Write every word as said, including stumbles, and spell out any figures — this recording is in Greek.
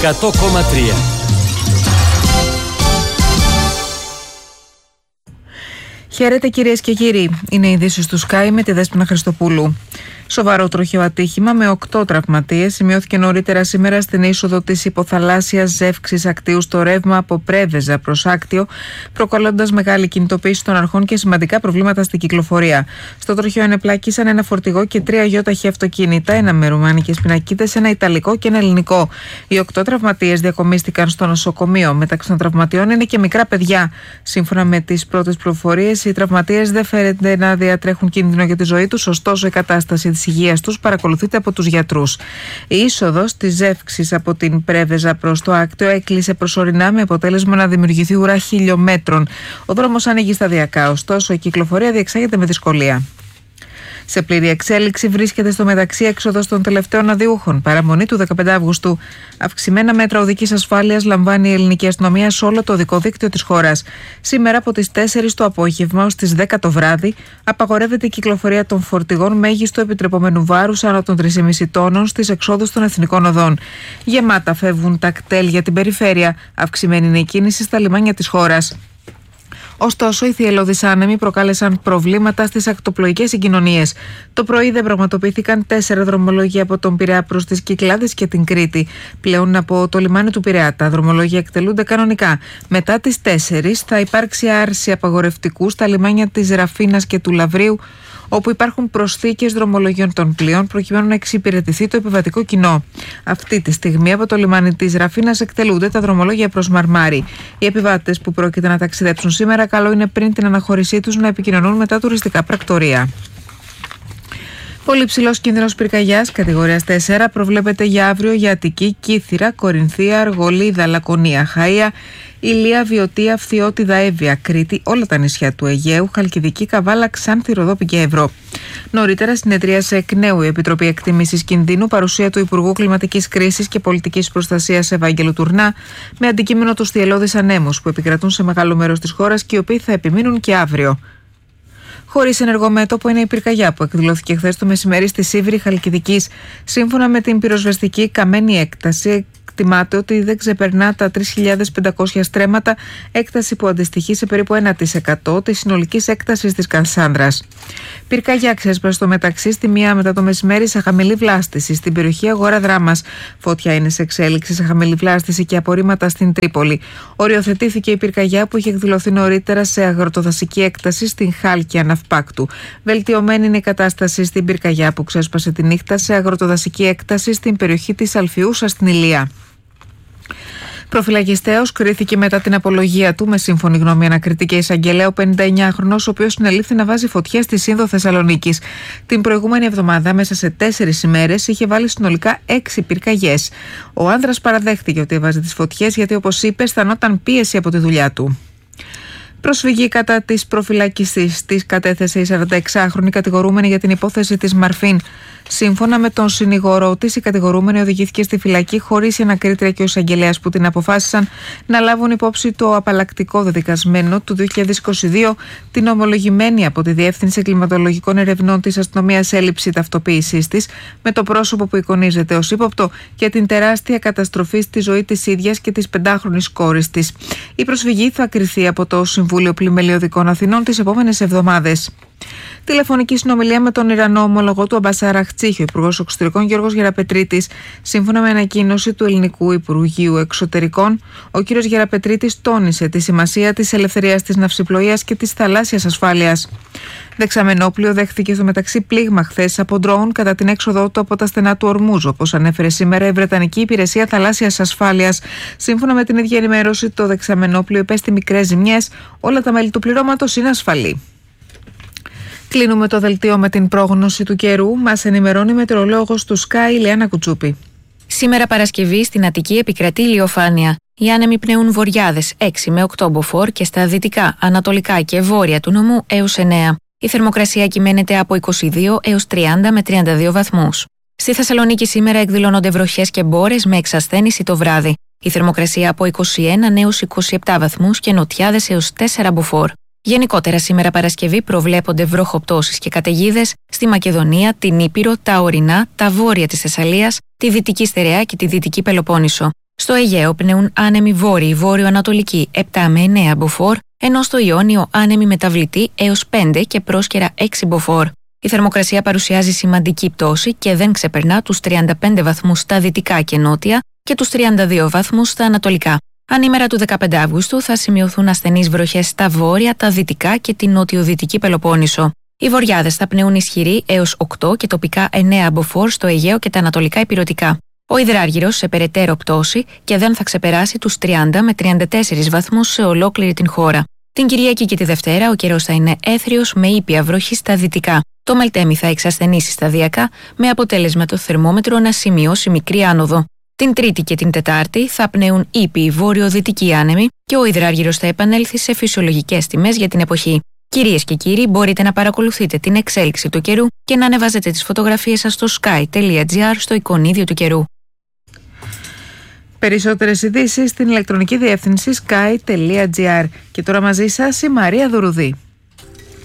εκατό κόμμα τρία. Χαίρετε κυρίες και κύριοι. Είναι οι ειδήσεις του Sky με τη Δέσποινα Χριστοπούλου. Σοβαρό τροχαίο ατύχημα με οκτώ τραυματίες σημειώθηκε νωρίτερα σήμερα στην είσοδο της υποθαλάσσιας ζεύξης Ακτίου στο ρεύμα από Πρέβεζα προς Άκτιο, προκαλώντας μεγάλη κινητοποίηση των αρχών και σημαντικά προβλήματα στην κυκλοφορία. Στο τροχαίο ενεπλάκησαν ένα φορτηγό και τρία γιοταχή αυτοκίνητα, ένα με ρουμάνικες πινακίδες, ένα ιταλικό και ένα ελληνικό. Οι οκτώ τραυματίες διακομίστηκαν στο νοσοκομείο. Μεταξύ των τραυματιών είναι και μικρά παιδιά. Σύμφωνα με τις πρώτες πληροφορίες, οι τραυματίες δεν φαίνεται να διατρέχουν κίνδυνο για τη ζωή τους, ωστόσο η κατάσταση της υγείας τους παρακολουθείται από τους γιατρούς. Η είσοδος της ζεύξης από την Πρέβεζα προς το Άκτιο έκλεισε προσωρινά με αποτέλεσμα να δημιουργηθεί ουρά χιλιόμετρων. Ο δρόμος ανοίγει σταδιακά, ωστόσο η κυκλοφορία διεξάγεται με δυσκολία. Σε πλήρη εξέλιξη βρίσκεται στο μεταξύ έξοδος των τελευταίων αδιούχων. Παραμονή του δεκαπέντε Αυγούστου. Αυξημένα μέτρα οδικής ασφάλειας λαμβάνει η ελληνική αστυνομία σε όλο το οδικό δίκτυο της χώρας. Σήμερα από τις τέσσερις το απόγευμα ως τις δέκα το βράδυ απαγορεύεται η κυκλοφορία των φορτηγών μέγιστο επιτρεπόμενου βάρους άνω των τρία κόμμα πέντε τόνων στις εξόδους των εθνικών οδών. Γεμάτα φεύγουν τα κτέλ για την περιφέρεια. Αυξημένη είναι η κίνηση στα λιμάνια της χώρας. Ωστόσο, οι θυελλώδεις άνεμοι προκάλεσαν προβλήματα στις ακτοπλοϊκές συγκοινωνίες. Το πρωί δεν πραγματοποιήθηκαν τέσσερα δρομολόγια από τον Πειραιά προς τις Κυκλάδες και την Κρήτη. Πλέον από το λιμάνι του Πειραιά τα δρομολόγια εκτελούνται κανονικά. Μετά τις τέσσερις θα υπάρξει άρση απαγορευτικού στα λιμάνια της Ραφίνας και του Λαβρίου, όπου υπάρχουν προσθήκες δρομολογιών των πλοίων προκειμένου να εξυπηρετηθεί το επιβατικό κοινό. Αυτή τη στιγμή από το λιμάνι της Ραφίνας εκτελούνται τα δρομολόγια προς Μαρμάρι. Οι επιβάτες που πρόκειται να ταξιδέψουν σήμερα, καλό είναι πριν την αναχώρησή τους να επικοινωνούν με τα τουριστικά πρακτορεία. Πολύ ψηλός κίνδυνος πυρκαγιάς κατηγορίας τέσσερα προβλέπεται για αύριο για Αττική, Κύθυρα, Κορινθία, Αργολίδα, Λακωνία, Χαΐα, Ηλία, Βιωτία, Φθιώτιδα, Εύβοια, Κρήτη, όλα τα νησιά του Αιγαίου, Χαλκιδική, Καβάλα, Ξάνθη, Ροδόπη και Ευρώ. Νωρίτερα συνεδρίασε εκ νέου η Επιτροπή Εκτίμησης Κινδύνου, παρουσία του Υπουργού Κλιματικής Κρίσης και Πολιτικής Προστασίας Ευάγγελου Τουρνά, με αντικείμενο τους θυελλώδεις ανέμους που επικρατούν σε μεγάλο μέρος της χώρας και οι οποίοι θα επιμείνουν και αύριο. Χωρίς ενεργό μέτωπο είναι η πυρκαγιά που εκδηλώθηκε χθες το μεσημέρι στη Σίβρη Χαλκιδικής. Σύμφωνα με την πυροσβεστική καμένη έκταση, εκτιμάται ότι δεν ξεπερνά τα τρεις χιλιάδες πεντακόσια στρέμματα, έκταση που αντιστοιχεί σε περίπου ένα τοις εκατό της συνολικής έκτασης της Κασάνδρας. Πυρκαγιά ξέσπασε στο μεταξύ στη μία μετά το μεσημέρι σε χαμηλή βλάστηση στην περιοχή Αγορά Δράμας. Φώτια είναι σε εξέλιξη σε χαμηλή βλάστηση και απορρίμματα στην Τρίπολη. Οριοθετήθηκε η πυρκαγιά που είχε εκδηλωθεί νωρίτερα σε αγροτοδασική έκταση στην Χάλκια Ναυπάκτου. Βελτιωμένη είναι η κατάσταση στην πυρκαγιά που ξέσπασε τη νύχτα σε αγροτοδασική έκταση στην περιοχή της Αλφιούσα στην Ηλία. Προφυλακιστέως κρίθηκε μετά την απολογία του με σύμφωνη γνώμη ανακριτική εισαγγελέα ο πενηνταεννιάχρονος, ο οποίος συνελήφθη να βάζει φωτιές στη Σύνδο Θεσσαλονίκης. Την προηγούμενη εβδομάδα, μέσα σε τέσσερις ημέρες, είχε βάλει συνολικά έξι πυρκαγιές. Ο άνδρας παραδέχτηκε ότι έβαζε τις φωτιές γιατί, όπως είπε, αισθανόταν πίεση από τη δουλειά του. Προσφυγή κατά της προφυλάκησης της κατέθεσε η σαρανταεξάχρονη κατηγορούμενη για την υπόθεση της Μαρφίν. Σύμφωνα με τον συνηγορό της, η κατηγορούμενη οδηγήθηκε στη φυλακή χωρίς η ανακρίτρια και ο εισαγγελέας που την αποφάσισαν να λάβουν υπόψη το απαλλακτικό δεδικασμένο του δύο χιλιάδες είκοσι δύο, την ομολογημένη από τη Διεύθυνση Εγκληματολογικών Ερευνών της Αστυνομίας έλλειψη ταυτοποίησής της με το πρόσωπο που εικονίζεται ως ύποπτο και την τεράστια καταστροφή στη ζωή της ίδιας και της πεντάχρονης κόρης της. Η προσφυγή θα κριθεί από το Συμβούλιο Πλημελιωδικών Αθηνών τις επόμενες εβδομάδες. Τηλεφωνική συνομιλία με τον Ιρανό ομολογό του Αμπάς Αραχτσίχη, ο Υπουργός Εξωτερικών Γιώργος Γεραπετρίτης. Σύμφωνα με ανακοίνωση του Ελληνικού Υπουργείου Εξωτερικών, ο κ. Γεραπετρίτης τόνισε τη σημασία της ελευθερίας της ναυσιπλοείας και της θαλάσσιας ασφάλειας. Δεξαμενόπλιο δέχθηκε στο μεταξύ πλήγμα χθες από ντρόουν κατά την έξοδό του από τα στενά του Ορμούζ, όπως ανέφερε σήμερα η Βρετανική Υπηρεσία Θαλάσσιας Ασφάλειας. Σύμφωνα με την ίδια ενημέρωση, το δεξαμενόπλιο υπέστη μικρές ζημιές. Όλα τα μέλη του πληρώματος είναι ασφαλή. Κλείνουμε το δελτίο με την πρόγνωση του καιρού. Μας ενημερώνει η μετεωρολόγος του Sky, Λεάννα Κουτσούπη. Σήμερα Παρασκευή στην Αττική επικρατεί ηλιοφάνεια. Οι άνεμοι πνέουν βορειάδες έξι με οκτώ μποφόρ και στα δυτικά, ανατολικά και βόρεια του νομού έως εννέα. Η θερμοκρασία κυμαίνεται από είκοσι δύο έως τριάντα με τριάντα δύο βαθμούς. Στη Θεσσαλονίκη σήμερα εκδηλώνονται βροχές και μπόρες με εξασθένηση το βράδυ. Η θερμοκρασία από είκοσι ένα έως είκοσι επτά βαθμούς και νοτιάδες έως τέσσερα μποφόρ. Γενικότερα σήμερα Παρασκευή προβλέπονται βροχοπτώσεις και καταιγίδες στη Μακεδονία, την Ήπειρο, τα ορεινά, τα βόρεια της Θεσσαλίας, τη Δυτική Στερεά και τη Δυτική Πελοπόννησο. Στο Αιγαίο πνέουν άνεμοι βόρειοι βόρειο-ανατολικοί επτά με εννέα μποφόρ, ενώ στο Ιόνιο άνεμοι μεταβλητοί έως πέντε και πρόσκαιρα έξι μποφόρ. Η θερμοκρασία παρουσιάζει σημαντική πτώση και δεν ξεπερνά τους τριάντα πέντε βαθμούς στα δυτικά και νότια και τους τριάντα δύο βαθμούς στα ανατολικά. Ανήμερα του δεκαπέντε Αυγούστου θα σημειωθούν ασθενείς βροχές στα βόρεια, τα δυτικά και την νοτιοδυτική Πελοπόννησο. Οι βορειάδες θα πνέουν ισχυροί έως οκτώ και τοπικά εννέα μποφόρ στο Αιγαίο και τα ανατολικά ηπειρωτικά. Ο υδράργυρος σε περαιτέρω πτώση και δεν θα ξεπεράσει τους τριάντα με τριάντα τέσσερις βαθμούς σε ολόκληρη την χώρα. Την Κυριακή και τη Δευτέρα ο καιρός θα είναι έθριος με ήπια βροχή στα δυτικά. Το Μελτέμι θα εξασθενήσει σταδιακά με αποτέλεσμα το θερμόμετρο να σημειώσει μικρή άνοδο. Την Τρίτη και την Τετάρτη θα πνέουν ήπιοι βόρειο-δυτικοί άνεμοι και ο υδράργυρος θα επανέλθει σε φυσιολογικές τιμές για την εποχή. Κυρίες και κύριοι, μπορείτε να παρακολουθείτε την εξέλιξη του καιρού και να ανεβάζετε τις φωτογραφίες σας στο sky τελεία gr στο εικονίδιο του καιρού. Περισσότερες ειδήσεις στην ηλεκτρονική διεύθυνση sky τελεία gr. Και τώρα μαζί σας η Μαρία Δουρουδή.